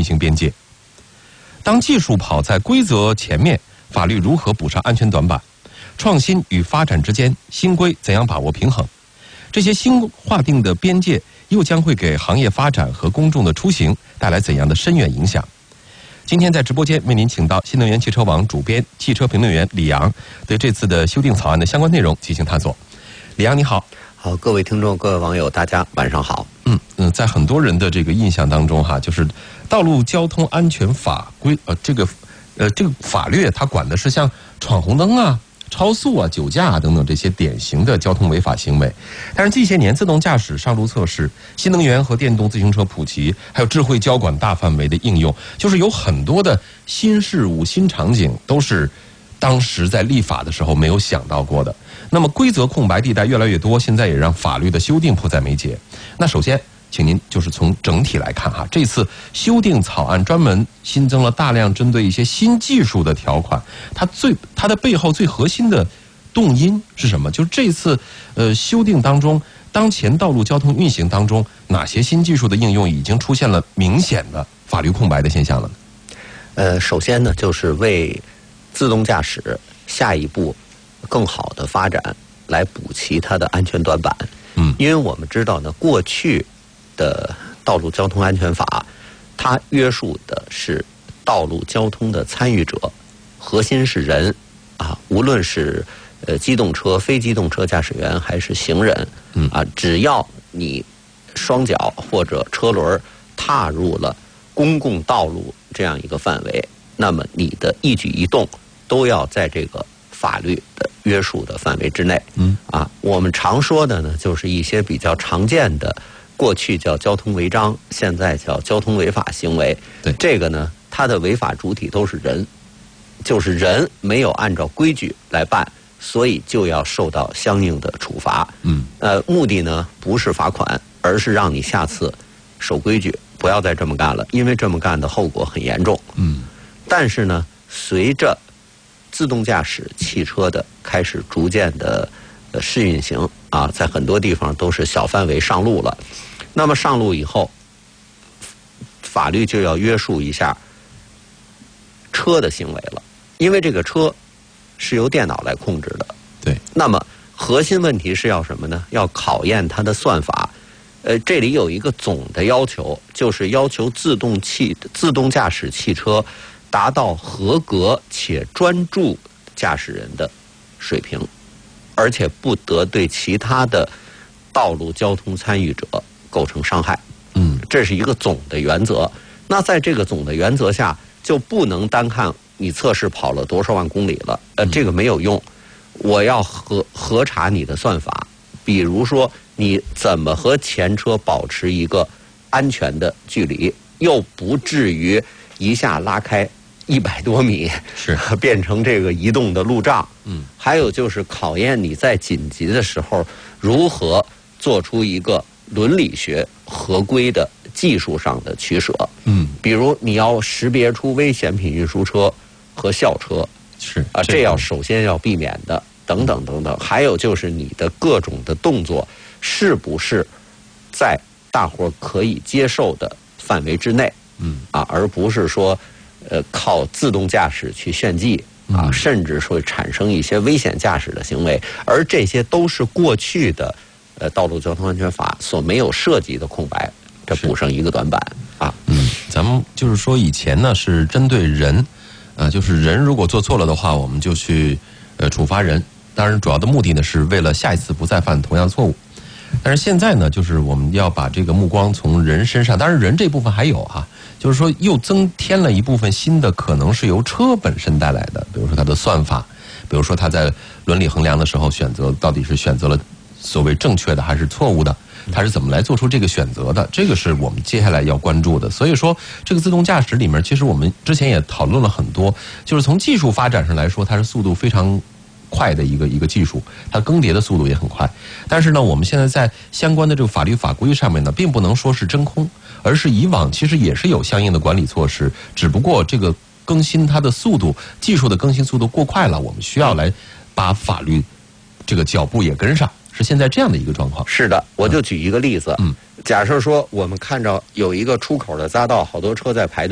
运行边界。当技术跑在规则前面，法律如何补上安全短板？创新与发展之间，新规怎样把握平衡？这些新划定的边界又将会给行业发展和公众的出行带来怎样的深远影响？今天在直播间为您请到新能源汽车网主编、汽车评论员李阳，对这次的修订草案的相关内容进行探索。李阳你好。 好，各位听众、各位网友，大家晚上好。 在很多人的这个印象当中哈，就是道路交通安全法规这个法律它管的是像闯红灯啊、超速啊、酒驾啊等等这些典型的交通违法行为。但是近些年自动驾驶上路测试、新能源和电动自行车普及，还有智慧交管大范围的应用，就是有很多的新事物、新场景都是当时在立法的时候没有想到过的。那么规则空白地带越来越多，现在也让法律的修订迫在眉睫。那首先请您就是从整体来看哈，这次修订草案专门新增了大量针对一些新技术的条款，它的背后最核心的动因是什么？就是这次修订当中，当前道路交通运行当中哪些新技术的应用已经出现了明显的法律空白的现象了呢？ 首先呢，就是为自动驾驶下一步更好的发展来补齐它的安全短板。因为我们知道呢，过去的道路交通安全法，它约束的是道路交通的参与者，核心是人啊，无论是机动车、非机动车驾驶员还是行人啊，只要你双脚或者车轮踏入了公共道路这样一个范围，那么你的一举一动都要在这个法律的约束的范围之内。我们常说的呢，就是一些比较常见的，过去叫交通违章，现在叫交通违法行为。 对， 这个呢，它的违法主体都是人，就是人没有按照规矩来办，所以就要受到相应的处罚。目的呢不是罚款，而是让你下次守规矩，不要再这么干了，因为这么干的后果很严重。但是呢，随着自动驾驶汽车的开始逐渐的试运行啊，在很多地方都是小范围上路了。那么上路以后，法律就要约束一下车的行为了，因为这个车是由电脑来控制的。 对。 那么核心问题是要什么呢？要考验它的算法。这里有一个总的要求，就是要求自动驾驶汽车达到合格且专注驾驶人的水平，而且不得对其他的道路交通参与者构成伤害。这是一个总的原则。那在这个总的原则下，就不能单看你测试跑了多少万公里了，这个没有用。我要核查你的算法，比如说你怎么和前车保持一个安全的距离，又不至于一下拉开100多米， 是变成这个移动的路障。还有就是考验你在紧急的时候如何做出一个伦理学合规的技术上的取舍。比如你要识别出危险品运输车和校车， 是啊，这要首先要避免的，等等等等。还有就是你的各种的动作是不是在大伙可以接受的范围之内，而不是说靠自动驾驶去炫技啊，甚至说产生一些危险驾驶的行为，而这些都是过去的道路交通安全法所没有涉及的空白，这补上一个短板啊。 咱们就是说以前呢是针对人，就是人如果做错了的话，我们就去处罚人。当然，主要的目的呢是为了下一次不再犯同样错误。但是现在呢，就是我们要把这个目光从人身上，当然人这部分还有哈，就是说又增添了一部分新的，可能是由车本身带来的，比如说它的算法，比如说它在伦理衡量的时候选择到底是选择了所谓正确的还是错误的，它是怎么来做出这个选择的，这个是我们接下来要关注的。所以说这个自动驾驶里面，其实我们之前也讨论了很多，就是从技术发展上来说，它是速度非常快的一个技术，它更迭的速度也很快。但是呢，我们现在在相关的这个法律法规上面呢，并不能说是真空，而是以往其实也是有相应的管理措施，只不过这个更新它的速度，技术的更新速度过快了，我们需要来把法律这个脚步也跟上，是现在这样的一个状况。 是的，我就举一个例子，假设说我们看着有一个出口的匝道，好多车在排队。